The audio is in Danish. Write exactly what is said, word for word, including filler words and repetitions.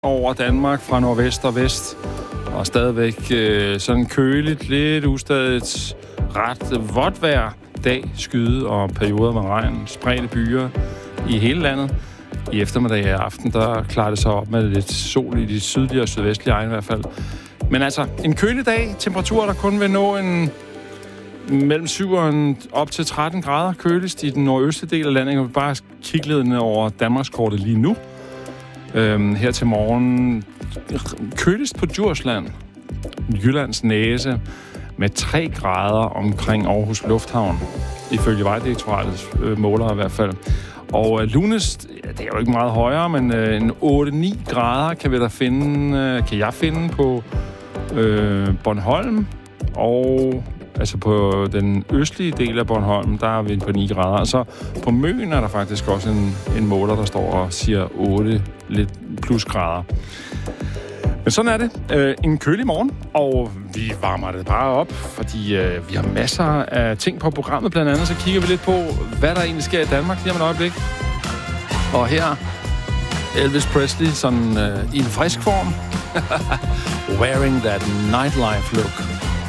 over Danmark fra nordvest og vest. Og stadigvæk øh, sådan køligt, lidt ustadigt, ret vådt vejr. Dag, skyde og perioder med regn. Spredte byer i hele landet. I eftermiddag og aften, der klarer det sig op med lidt sol i de sydlige og sydvestlige egne i hvert fald. Men altså, en kølig dag. Temperaturer, der kun vil nå en mellem syv og op til tretten grader køligst i den nordøstlige del af landet. Jeg vil bare kigge lidt ned over Danmarkskortet lige nu. Øhm, her til morgen køligst på Djursland, Jyllands Næse, med tre grader omkring Aarhus Lufthavn, ifølge Vejdirektoratets øh, måler i hvert fald. Og øh, Lunes, ja, det er jo ikke meget højere, men øh, en otte ni grader kan vi der finde, øh, kan jeg finde på øh, Bornholm, og altså på den østlige del af Bornholm, der er vi på ni grader. Altså på Møn er der faktisk også en, en måler, der står og siger otte lidt plus grader. Men sådan er det. Øh, en kølig morgen, og vi varmer det bare op, fordi øh, vi har masser af ting på programmet. Blandt andet så kigger vi lidt på, hvad der egentlig sker i Danmark lige om et øjeblik. Og her Elvis Presley sådan øh, i en frisk form. Wearing that nightlife look.